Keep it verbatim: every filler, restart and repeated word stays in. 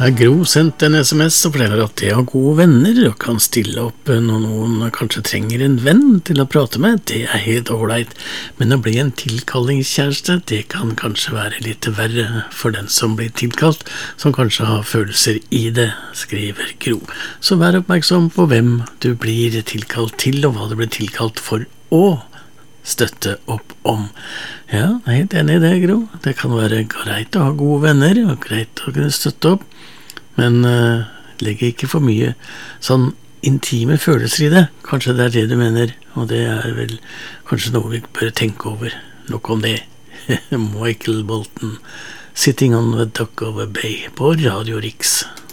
Gro sendte en sms og forteller at det å ha gode venner og kan stille opp når noen kanskje trenger en venn til å prate med, det er helt ålreit, men å bli en tilkallingskjæreste, det kan kanskje være litt verre for den som blir tilkalt, som kanskje har følelser i det, skriver Gro. Så vær oppmerksom på hvem du blir tilkalt til, og hva du blir tilkalt for å støtte opp om. Ja, jeg er helt enig i det, Gro. Det kan være greit å ha gode venner, og greit å kunne støtte opp, men uh, legg ikke for mye sånn intime følelser i det. Kanskje det er det du mener, og det er vel kanskje noe vi bør tenke over. Nok om det. Michael Bolton, Sitting on the Dock of a Bay på Radio Riks.